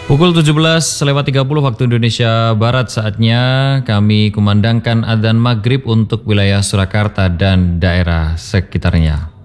Pukul 17:30 waktu Indonesia Barat, saatnya kami kumandangkan adzan maghrib untuk wilayah Surakarta dan daerah sekitarnya.